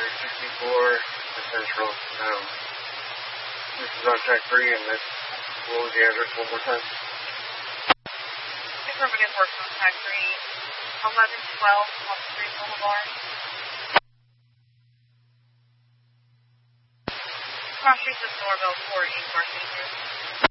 Central. This is on track 3, and this, what was the address one more time? Affirmative, works on track 3, 1112 Palm Street Boulevard. Cross streets of Norville 4 East Martinez.